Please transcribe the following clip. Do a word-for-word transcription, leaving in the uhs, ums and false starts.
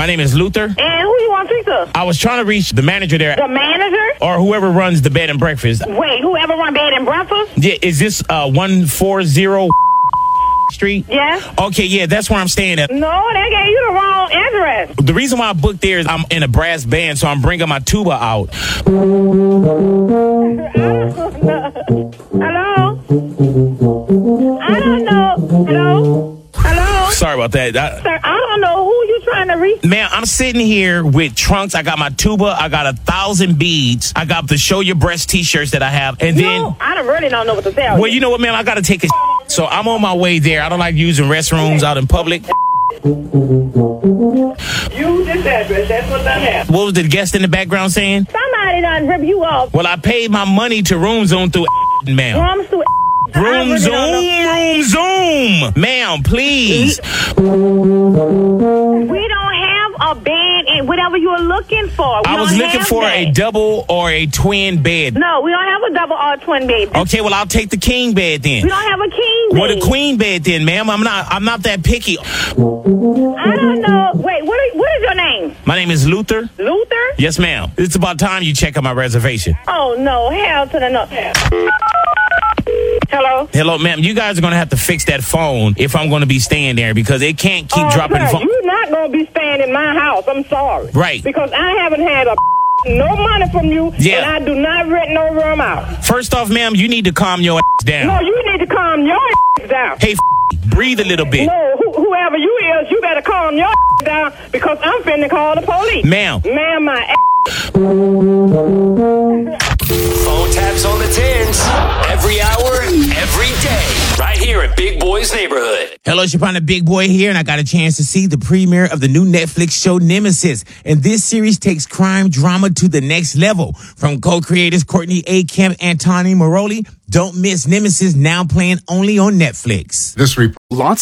My name is Luther. And who you want to speak to? I was trying to reach the manager there. The manager? Or whoever runs the bed and breakfast. Wait, whoever run bed and breakfast? Yeah, is this uh, one forty Street? Yeah. Okay, yeah, that's where I'm staying at. No, they gave you the wrong address. The reason why I booked there is I'm in a brass band, so I'm bringing my tuba out. Hello? I don't know. Hello? Hello? Sorry about that. I, Sir, I don't know who you trying to reach. Man, I'm sitting here with trunks. I got my tuba. I got a thousand beads. I got the Show Your Breast t-shirts that I have. And No, then, I don't really don't know what to tell well, you. you know what, man? I got to take a so I'm on my way there. I don't like using restrooms out in public. Use this address. That's what that happened. What was the guest in the background saying? Somebody done rip you off. Well, I paid my money to Room Zoom through ma'am. Comes to Room really Zoom, don't Room Zoom. Ma'am, please. We don't have a bed in whatever you're looking for. We I was don't looking have for that. a double or a twin bed. No, we don't have a double or twin bed. Okay, well, I'll take the king bed then. We don't have a king bed. Well, the queen bed then, ma'am. I'm not I'm not that picky. I don't know. Wait, what is, what is your name? My name is Luther. Luther? Yes, ma'am. It's about time you check out my reservation. Oh, no. Hell to the no. Hello? Hello, ma'am. You guys are going to have to fix that phone if I'm going to be staying there because it can't keep Oh, dropping sir, the phone. You're not going to be staying in my house. I'm sorry. Right. Because I haven't had a no money from you, Yeah. and I do not rent no room out. First off, ma'am, you need to calm your ass down. No, you need to calm your down. Hey, f- breathe a little bit. No, who, whoever you is, you better calm your down because I'm finna call the police. Ma'am. Ma'am, my Phone taps on the tens. Every hour, every day. Right here in Big Boy's neighborhood. Hello, it's your partner Big Boy here, and I got a chance to see the premiere of the new Netflix show Nemesis. And this series takes crime drama to the next level. From co-creators Courtney A. Kemp and Tony Morelli, don't miss Nemesis, now playing only on Netflix. This report. Lots